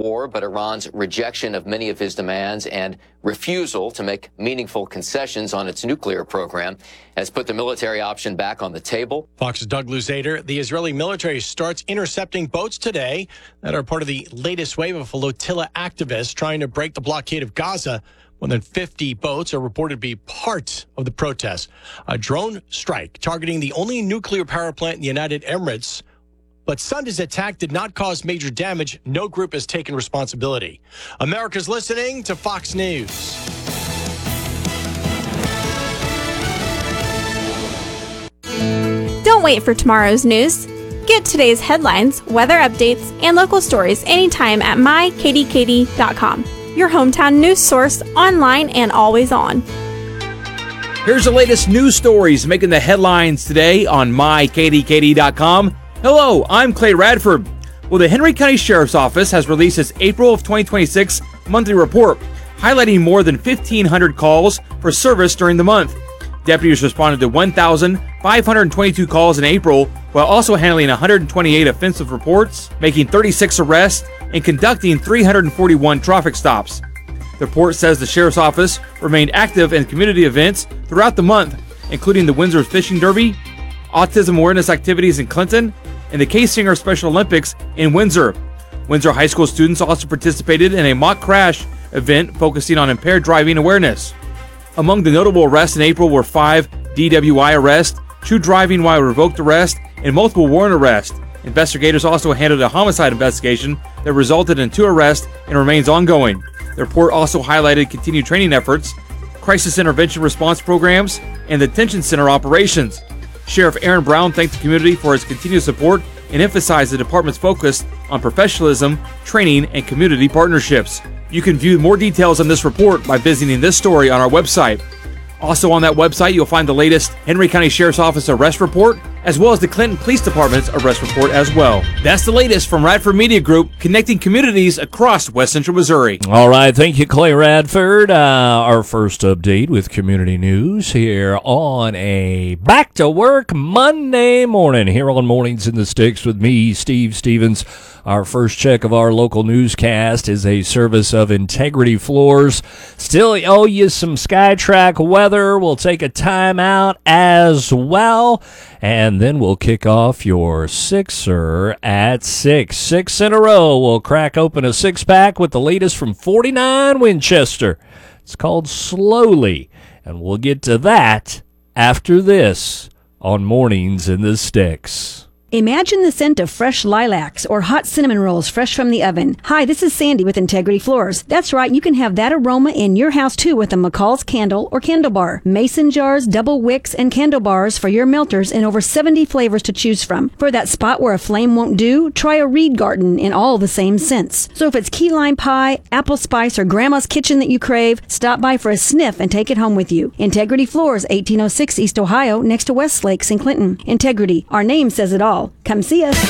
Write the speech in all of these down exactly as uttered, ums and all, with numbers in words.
war, but Iran's rejection of many of his demands and refusal to make meaningful concessions on its nuclear program has put the military option back on the table. Fox's Doug Luzader. The Israeli military starts intercepting boats today that are part of the latest wave of flotilla activists trying to break the blockade of Gaza. More than fifty boats are reported to be part of the protest. A drone strike targeting the only nuclear power plant in the United Emirates. But Sunday's attack did not cause major damage. No group has taken responsibility. America's listening to Fox News. Don't wait for tomorrow's news. Get today's headlines, weather updates, and local stories anytime at my katie katie dot com. Your hometown news source, online and always on. Here's the latest news stories making the headlines today on my katie katie dot com. Hello, I'm Clay Radford. Well, the Henry County Sheriff's Office has released its April of twenty twenty-six monthly report, highlighting more than fifteen hundred calls for service during the month. Deputies responded to one thousand five hundred twenty-two calls in April, while also handling one hundred twenty-eight offensive reports, making thirty-six arrests, and conducting three hundred forty-one traffic stops. The report says the Sheriff's Office remained active in community events throughout the month, including the Windsor Fishing Derby, autism awareness activities in Clinton, and the K-Singer Special Olympics in Windsor. Windsor High School students also participated in a mock crash event focusing on impaired driving awareness. Among the notable arrests in April were five D W I arrests, two driving while revoked arrests, and multiple warrant arrests. Investigators also handled a homicide investigation that resulted in two arrests and remains ongoing. The report also highlighted continued training efforts, crisis intervention response programs, and the detention center operations. Sheriff Aaron Brown thanked the community for its continued support and emphasized the department's focus on professionalism, training, and community partnerships. You can view more details on this report by visiting this story on our website. Also on that website, you'll find the latest Henry County Sheriff's Office arrest report, as well as the Clinton Police Department's arrest report as well. That's the latest from Radford Media Group, connecting communities across West Central Missouri. All right, thank you, Clay Radford. Uh, our first update with community news here on a back-to-work Monday morning here on Mornings in the Sticks with me, Steve Stevens. Our first check of our local newscast is a service of Integrity Floors. Still owe you some SkyTrack weather. We'll take a time out as well. And then we'll kick off your sixer at six. Six in a row. We'll crack open a six-pack with the latest from forty-nine Winchester. It's called Slowly. And we'll get to that after this on Mornings in the Sticks. Imagine the scent of fresh lilacs or hot cinnamon rolls fresh from the oven. Hi, this is Sandy with Integrity Floors. That's right, you can have that aroma in your house too with a McCall's Candle or Candle Bar. Mason jars, double wicks, and candle bars for your melters in over seventy flavors to choose from. For that spot where a flame won't do, try a Reed Garden in all the same scents. So if it's key lime pie, apple spice, or grandma's kitchen that you crave, stop by for a sniff and take it home with you. Integrity Floors, eighteen oh six East Ohio, next to Westlakes in Clinton. Integrity, our name says it all. Come see us.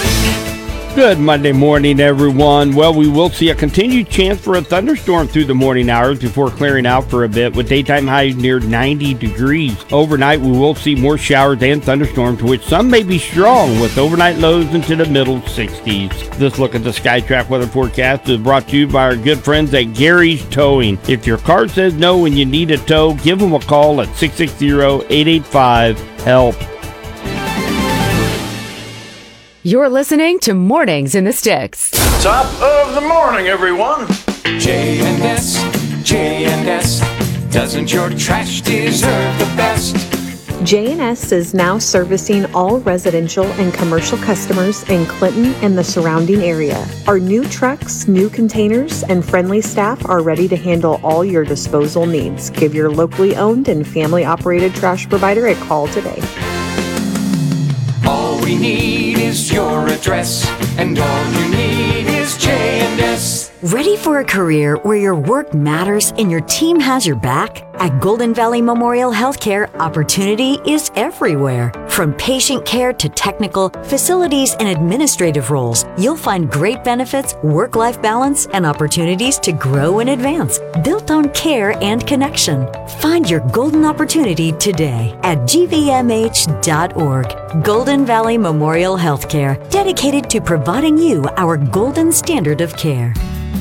Good Monday morning, everyone. Well, we will see a continued chance for a thunderstorm through the morning hours before clearing out for a bit with daytime highs near ninety degrees. Overnight, we will see more showers and thunderstorms, which some may be strong with overnight lows into the middle sixties. This look at the SkyTrack weather forecast is brought to you by our good friends at Gary's Towing. If your car says no and you need a tow, give them a call at six six zero, eight eight five, HELP. You're listening to Mornings in the Sticks. Top of the morning, everyone. J and S, J and S. Doesn't your trash deserve the best? J and S is now servicing all residential and commercial customers in Clinton and the surrounding area. Our new trucks, new containers, and friendly staff are ready to handle all your disposal needs. Give your locally owned and family-operated trash provider a call today. All we need is your address, and all you need is J and S. Ready for a career where your work matters and your team has your back? At Golden Valley Memorial Healthcare, opportunity is everywhere. From patient care to technical, facilities, and administrative roles, you'll find great benefits, work-life balance, and opportunities to grow and advance, built on care and connection. Find your golden opportunity today at G V M H dot org. Golden Valley Memorial Healthcare, dedicated to providing you our golden standard of care.